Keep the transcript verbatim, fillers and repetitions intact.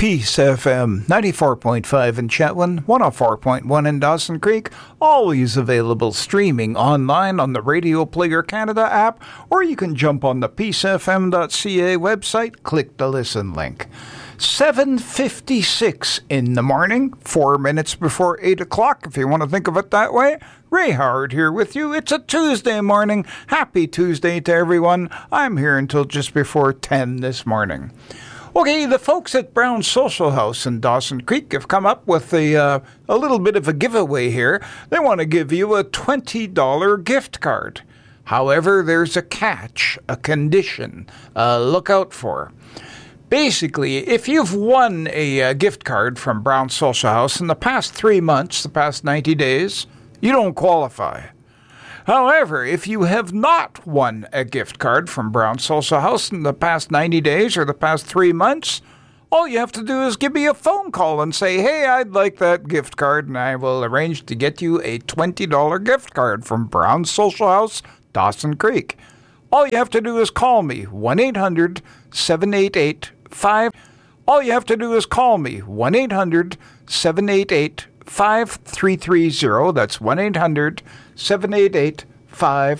Peace F M, ninety-four point five in Chetwynd, one oh four point one in Dawson Creek, always available streaming online on the Radio Player Canada app, or you can jump on the peace f m dot c a website, click the listen link. seven fifty-six in the morning, four minutes before eight o'clock, if you want to think of it that way. Ray Howard here with you. It's a Tuesday morning. Happy Tuesday to everyone. I'm here until just before ten this morning. Okay, the folks at Brown Social House in Dawson Creek have come up with a, uh, a little bit of a giveaway here. They want to give you a twenty dollars gift card. However, there's a catch, a condition, uh, look out for. Basically, if you've won a uh, gift card from Brown Social House in the past three months, the past ninety days, you don't qualify. However, if you have not won a gift card from Brown Social House in the past ninety days or the past three months, all you have to do is give me a phone call and say, hey, I'd like that gift card, and I will arrange to get you a twenty dollars gift card from Brown Social House, Dawson Creek. All you have to do is call me, one eight hundred seven eight eight five. All you have to do is call me, one eight hundred seven eight eight five three three zero. That's one eight hundred seven eight eight five